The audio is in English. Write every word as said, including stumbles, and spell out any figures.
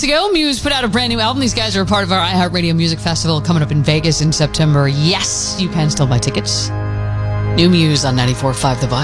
ago, Muse put out a brand new album. These guys are a part of our iHeartRadio Music Festival coming up in Vegas in September. Yes, you can still buy tickets. New Muse on ninety-four point five The Vibe.